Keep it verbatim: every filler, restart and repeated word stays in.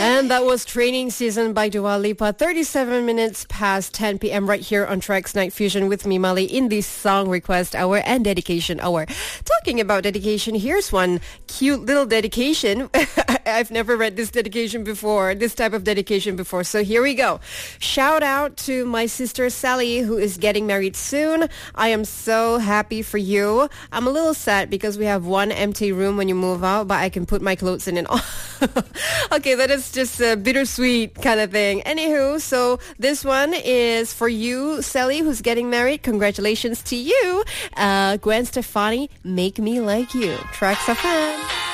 And that was Training Season by Dua Lipa. thirty-seven minutes past ten p.m. right here on Trax Night Fusion with me, Mali, in the Song Request Hour and Dedication Hour. Talking about dedication, here's one cute little dedication. I've never read this dedication before, this type of dedication before. So here we go. Shout out to my sister Sally, who is getting married soon. I am so happy for you. I'm a little sad because we have one empty room when you move out, but I can put my clothes in and all. Okay, that is just a bittersweet kind of thing. Anywho, so this one is for you, Sally, who's getting married. Congratulations to you. Uh, Gwen Stefani, Make Me Like You. Trax F M.